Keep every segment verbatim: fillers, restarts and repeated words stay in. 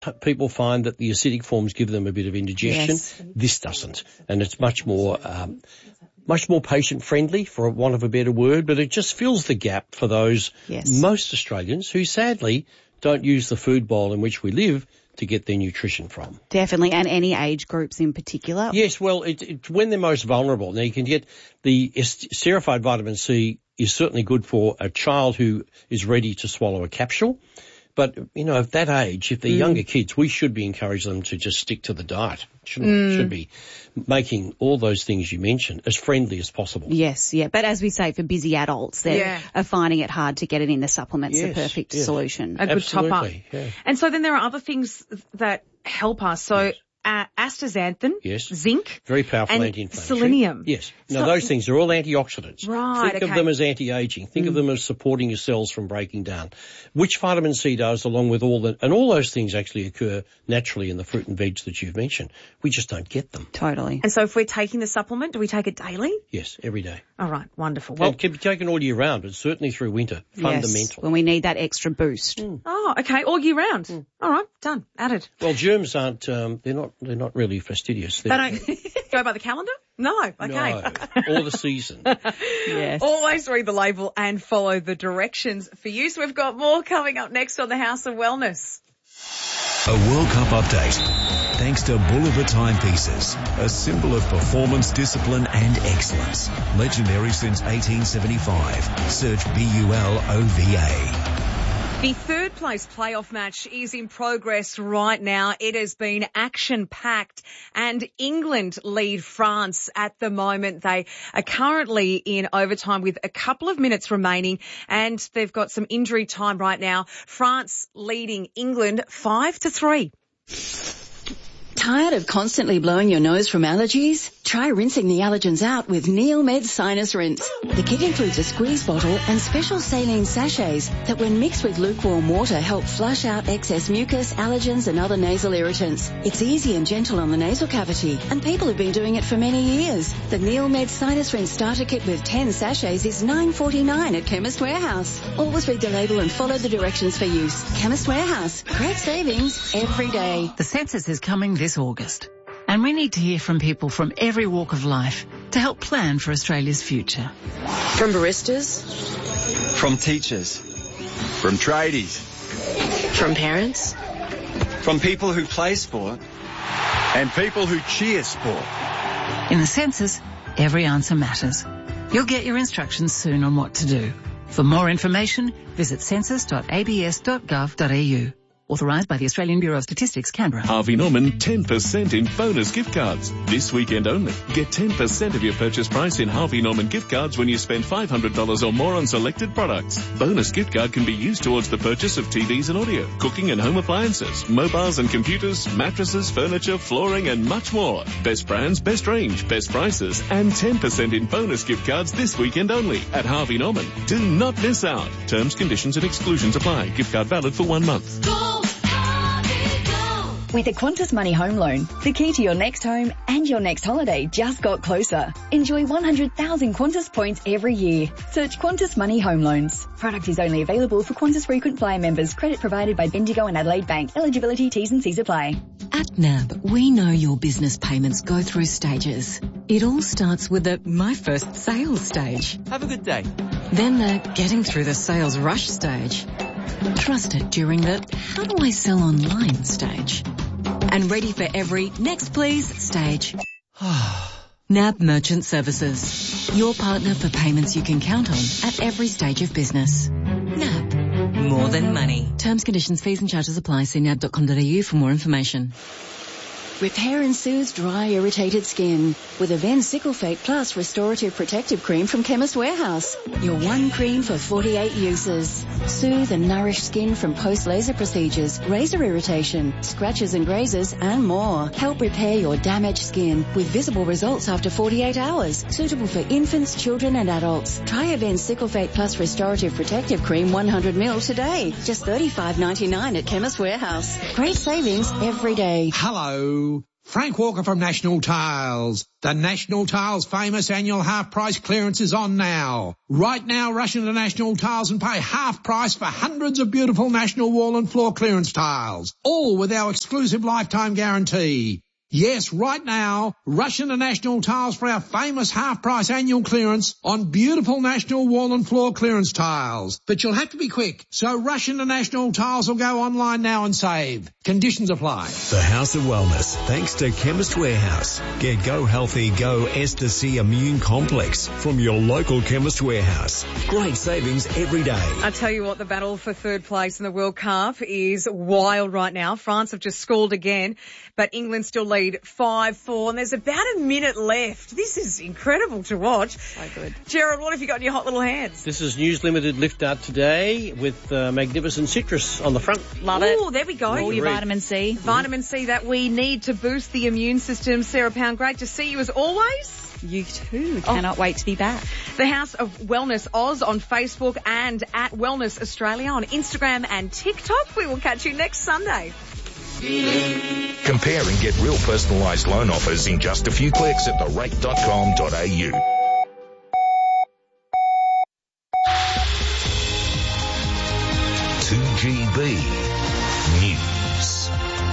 people find that the acidic forms give them a bit of indigestion. Yes. This doesn't. And it's much more, um, much more patient-friendly, for want of a better word, but it just fills the gap for those Yes. most Australians who sadly don't use the food bowl in which we live to get their nutrition from. Definitely, and any age groups in particular. Yes, well, it, it's when they're most vulnerable. Now, you can get the esterified vitamin C is certainly good for a child who is ready to swallow a capsule. But, you know, at that age, if they're mm. younger kids, we should be encouraging them to just stick to the diet. Shouldn't mm. Should be making all those things you mentioned as friendly as possible. Yes, yeah. But as we say, for busy adults that yeah. are finding it hard to get it in the supplements, yes, the perfect yes. solution. A good Absolutely, top up. Yeah. And so then there are other things that help us. So yes. uh, astaxanthin, yes. zinc, very powerful and anti-inflammatory. Selenium. Yes. Now, so, those things are all antioxidants. Right, Think okay. of them as anti-aging. Think mm. of them as supporting your cells from breaking down, which vitamin C does, along with all the, and all those things actually occur naturally in the fruit and veg that you've mentioned. We just don't get them. Totally. And so if we're taking the supplement, do we take it daily? Yes, every day. All right, wonderful. Well, it can be taken all year round, but certainly through winter. Fundamental. Yes, when we need that extra boost. Mm. Oh, okay, all year round. Mm. All right, done, added. Well, germs aren't, um, they're not, they're not really fastidious. They're, they don't go by the calendar? No, okay. No, or the season. Yes. Always read the label and follow the directions for use. We've got more coming up next on the House of Wellness. A World Cup update. Thanks to Bulova Timepieces, a symbol of performance, discipline and excellence. Legendary since eighteen seventy-five. Search B U L O V A. The third place playoff match is in progress right now. It has been action-packed and England lead France at the moment. They are currently in overtime with a couple of minutes remaining and they've got some injury time right now. France leading England five to three. Tired of constantly blowing your nose from allergies? Try rinsing the allergens out with Neomed Sinus Rinse. The kit includes a squeeze bottle and special saline sachets that when mixed with lukewarm water help flush out excess mucus, allergens and other nasal irritants. It's easy and gentle on the nasal cavity and people have been doing it for many years. The Neomed Sinus Rinse starter kit with ten sachets is nine forty-nine at Chemist Warehouse. Always read the label and follow the directions for use. Chemist Warehouse. Great savings every day. The census is coming this August, and we need to hear from people from every walk of life to help plan for Australia's future. From baristas, from teachers, from tradies, from parents, from people who play sport, and people who cheer sport. In the census, every answer matters. You'll get your instructions soon on what to do. For more information, visit census dot a b s dot gov dot a u. Authorised by the Australian Bureau of Statistics, Canberra. Harvey Norman ten percent in bonus gift cards. This weekend only. Get ten percent of your purchase price in Harvey Norman gift cards when you spend five hundred dollars or more on selected products. Bonus gift card can be used towards the purchase of T Vs and audio, cooking and home appliances, mobiles and computers, mattresses, furniture, flooring and much more. Best brands, best range, best prices and ten percent in bonus gift cards this weekend only at Harvey Norman. Do not miss out. Terms, conditions and exclusions apply. Gift card valid for one month. With a Qantas Money Home Loan, the key to your next home and your next holiday just got closer. Enjoy one hundred thousand Qantas points every year. Search Qantas Money Home Loans. Product is only available for Qantas frequent flyer members. Credit provided by Bendigo and Adelaide Bank. Eligibility, T's and C's apply. At N A B, we know your business payments go through stages. It all starts with the My First Sales stage. Have a good day. Then the Getting Through the Sales Rush stage. Trust it during the How do I sell online stage. And ready for every next please stage. N A B Merchant Services. Your partner for payments you can count on at every stage of business. N A B. More than money. Terms, conditions, fees and charges apply. See nab dot com dot a u for more information. Repair and soothe dry, irritated skin with Aven Cyclofate Plus Restorative Protective Cream from Chemist Warehouse. Your one cream for forty-eight uses. Soothe and nourish skin from post-laser procedures, razor irritation, scratches and grazes, and more. Help repair your damaged skin with visible results after forty-eight hours. Suitable for infants, children, and adults. Try Aven Cyclofate Plus Restorative Protective Cream one hundred mil today. Just thirty-five ninety-nine at Chemist Warehouse. Great savings every day. Hello. Frank Walker from National Tiles. The National Tiles famous annual half price clearance is on now. Right now, rush into National Tiles and pay half price for hundreds of beautiful National wall and floor clearance tiles, all with our exclusive lifetime guarantee. Yes, right now, rush into National Tiles for our famous half-price annual clearance on beautiful National wall and floor clearance tiles. But you'll have to be quick, so rush into National Tiles or go online now and save. Conditions apply. The House of Wellness, thanks to Chemist Warehouse. Get Go Healthy Go Ester C Immune Complex from your local Chemist Warehouse. Great savings every day. I tell you what, the battle for third place in the World Cup is wild right now. France have just scored again, but England still lead five four, and there's about a minute left. This is incredible to watch. So good. Gerard, what have you got in your hot little hands? This is News Limited Lift Out today with uh, magnificent citrus on the front. Love it. Oh, there we go. All your vitamin C. Vitamin C that we need to boost the immune system. Sarah Pound, great to see you as always. You too. Cannot oh. wait to be back. The House of Wellness Oz on Facebook and at Wellness Australia on Instagram and TikTok. We will catch you next Sunday. Compare and get real personalised loan offers in just a few clicks at the rate dot com dot a u. two G B News.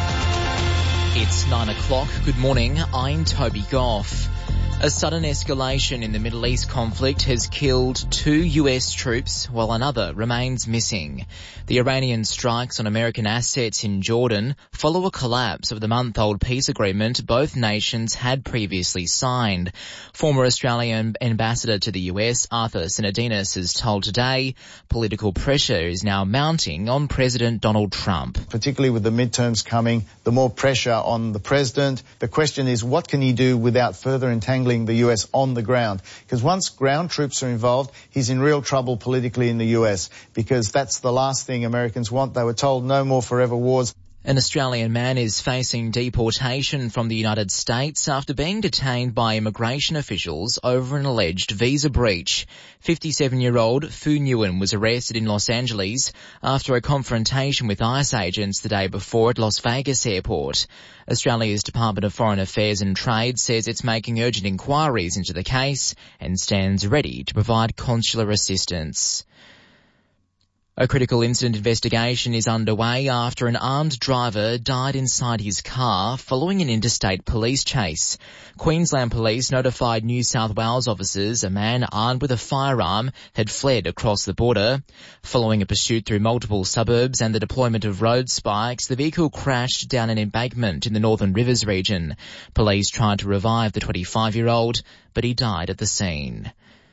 It's nine o'clock. Good morning. I'm Toby Goff. A sudden escalation in the Middle East conflict has killed two U S troops while another remains missing. The Iranian strikes on American assets in Jordan follow a collapse of the month-old peace agreement both nations had previously signed. Former Australian ambassador to the U S, Arthur Sinodinos, has told Today political pressure is now mounting on President Donald Trump. Particularly with the midterms coming, the more pressure on the president. The question is, what can he do without further entangling the U S on the ground? Because once ground troops are involved, he's in real trouble politically in the U S, because that's the last thing Americans want. They were told no more forever wars. An Australian man is facing deportation from the United States after being detained by immigration officials over an alleged visa breach. fifty-seven-year-old Fu Nguyen was arrested in Los Angeles after a confrontation with ICE agents the day before at Las Vegas airport. Australia's Department of Foreign Affairs and Trade says it's making urgent inquiries into the case and stands ready to provide consular assistance. A critical incident investigation is underway after an armed driver died inside his car following an interstate police chase. Queensland Police notified New South Wales officers a man armed with a firearm had fled across the border. Following a pursuit through multiple suburbs and the deployment of road spikes, the vehicle crashed down an embankment in the Northern Rivers region. Police tried to revive the twenty-five-year-old, but he died at the scene.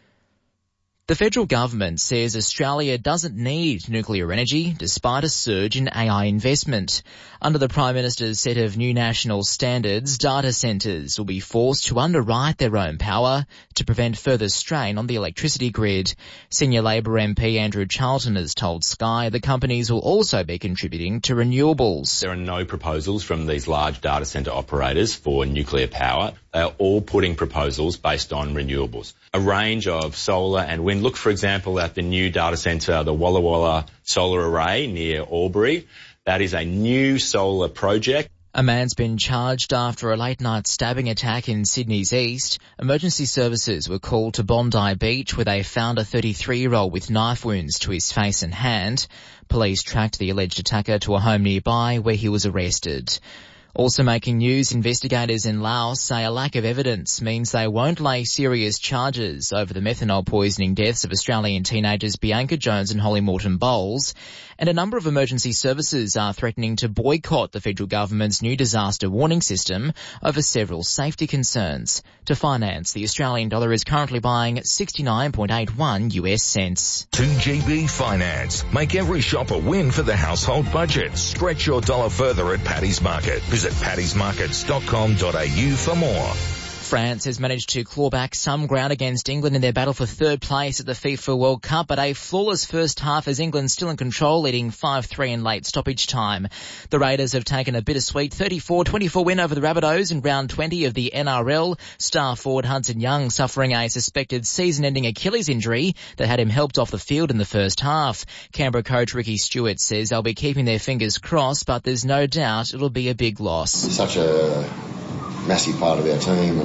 The federal government says Australia doesn't need nuclear energy despite a surge in A I investment. Under the Prime Minister's set of new national standards, data centres will be forced to underwrite their own power to prevent further strain on the electricity grid. Senior Labor M P Andrew Charlton has told Sky the companies will also be contributing to renewables. There are no proposals from these large data centre operators for nuclear power. They are all putting proposals based on renewables. A range of solar and wind. Look, for example, at the new data centre, the Walla Walla Solar Array near Albury. That is a new solar project. A man's been charged after a late-night stabbing attack in Sydney's east. Emergency services were called to Bondi Beach, where they found a thirty-three-year-old with knife wounds to his face and hand. Police tracked the alleged attacker to a home nearby, where he was arrested. Also making news, investigators in Laos say a lack of evidence means they won't lay serious charges over the methanol poisoning deaths of Australian teenagers Bianca Jones and Holly Morton Bowles. And a number of emergency services are threatening to boycott the federal government's new disaster warning system over several safety concerns. To finance, the Australian dollar is currently buying sixty-nine point eight one U S cents. two G B Finance. Make every shop a win for the household budget. Stretch your dollar further at Paddy's Market. Visit paddy's markets dot com dot a u for more. France has managed to claw back some ground against England in their battle for third place at the FIFA World Cup, but a flawless first half as England still in control, leading five three in late stoppage time. The Raiders have taken a bittersweet thirty-four twenty-four win over the Rabbitohs in round twenty of the N R L. Star forward Hudson Young suffering a suspected season-ending Achilles injury that had him helped off the field in the first half. Canberra coach Ricky Stewart says they'll be keeping their fingers crossed, but there's no doubt it'll be a big loss. Such a massive part of our team,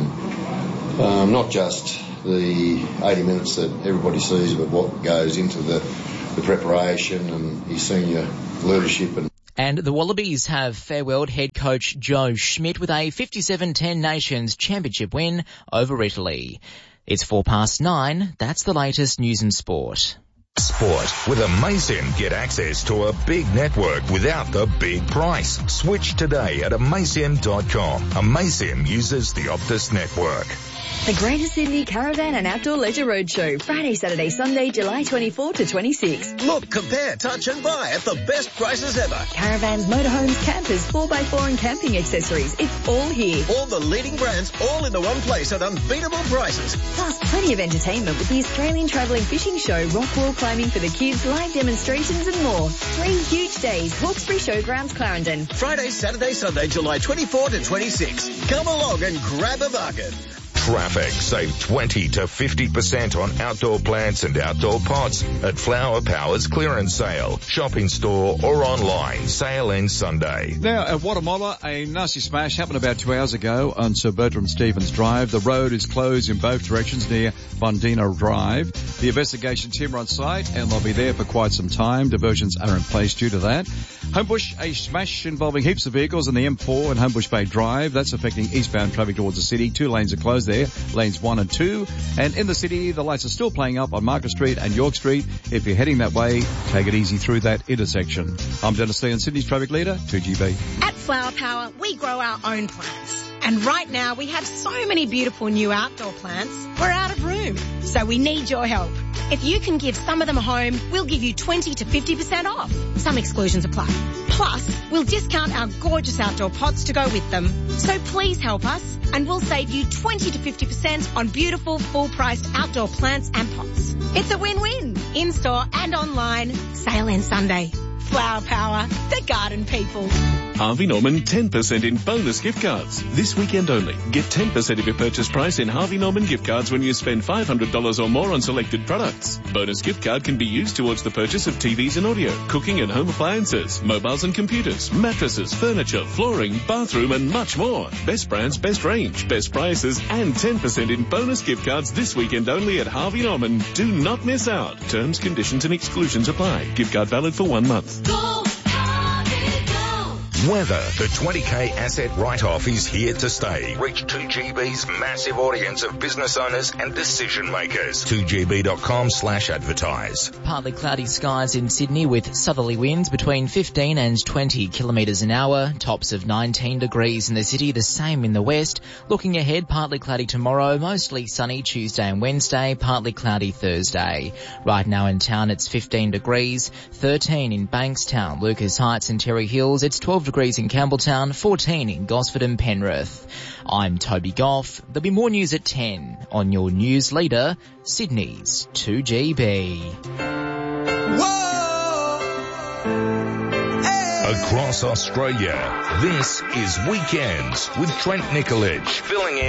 and um, not just the eighty minutes that everybody sees, but what goes into the, the preparation and his senior leadership. And And the Wallabies have farewelled head coach Joe Schmidt with a fifty-seven ten Nations Championship win over Italy. It's four past nine. That's the latest news and sport. Sport. With Amaysim, get access to a big network without the big price. Switch today at amaysim dot com. Amaysim uses the Optus network. The Greater Sydney Caravan and Outdoor Leisure Roadshow, Friday, Saturday, Sunday, July twenty-fourth to twenty-sixth. Look, compare, touch and buy at the best prices ever. Caravans, motorhomes, campers, four by four and camping accessories. It's all here. All the leading brands, all in the one place at unbeatable prices. Plus, plenty of entertainment with the Australian Travelling Fishing Show, rock wall climbing for the kids, live demonstrations and more. Three huge days, Hawkesbury Showgrounds, Clarendon. Friday, Saturday, Sunday, July twenty-fourth to twenty-sixth. Come along and grab a bargain. Traffic. Save twenty to fifty percent on outdoor plants and outdoor pots at Flower Power's clearance sale, shopping store or online. Sale ends Sunday. Now at Guatemala, a nasty smash happened about two hours ago on Sir Bertram Stevens Drive. The road is closed in both directions near Bondina Drive. The investigation team are on site and they'll be there for quite some time. Diversions are in place due to that. Homebush, a smash involving heaps of vehicles on the M four and Homebush Bay Drive. That's affecting eastbound traffic towards the city. Two lanes are closed there, lanes one and two. And in the city, the lights are still playing up on Market Street and York Street. If you're heading that way, take it easy through that intersection. I'm Dennis Lee, Sydney's traffic leader, two G B. At Flower Power, we grow our own plants. And right now, we have so many beautiful new outdoor plants, we're out of room. So we need your help. If you can give some of them a home, we'll give you twenty to fifty percent off. Some exclusions apply. Plus, we'll discount our gorgeous outdoor pots to go with them. So please help us, and we'll save you twenty to fifty percent on beautiful, full-priced outdoor plants and pots. It's a win-win, in-store and online. Sale ends Sunday. Flower Power, the garden people. Harvey Norman ten percent in bonus gift cards. This weekend only. Get ten percent of your purchase price in Harvey Norman gift cards when you spend five hundred dollars or more on selected products. Bonus gift card can be used towards the purchase of T Vs and audio, cooking and home appliances, mobiles and computers, mattresses, furniture, flooring, bathroom and much more. Best brands, best range, best prices and ten percent in bonus gift cards this weekend only at Harvey Norman. Do not miss out. Terms, conditions and exclusions apply. Gift card valid for one month. Go, Harvey, go. Weather. The twenty K asset write-off is here to stay. Reach two G B's massive audience of business owners and decision makers. two G B dot com slash advertise. Partly cloudy skies in Sydney with southerly winds between fifteen and twenty kilometres an hour. Tops of nineteen degrees in the city, the same in the west. Looking ahead, partly cloudy tomorrow, mostly sunny Tuesday and Wednesday, partly cloudy Thursday. Right now in town it's fifteen degrees, thirteen in Bankstown, Lucas Heights and Terry Hills. It's twelve degrees in Campbelltown, fourteen in Gosford and Penrith. I'm Toby Goff. There'll be more news at ten on your news leader, Sydney's two G B. Across Australia, this is Weekends with Trent Nicolich, filling in